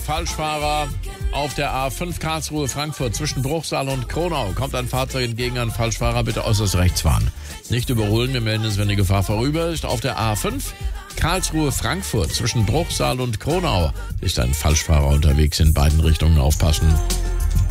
Falschfahrer. Auf der A5 Karlsruhe-Frankfurt zwischen Bruchsal und Kronau kommt ein Fahrzeug entgegen, ein Falschfahrer, bitte äußerst rechts fahren. Nicht überholen, wir melden uns, wenn die Gefahr vorüber ist. Auf der A5 Karlsruhe-Frankfurt zwischen Bruchsal und Kronau ist ein Falschfahrer unterwegs, in beiden Richtungen aufpassen.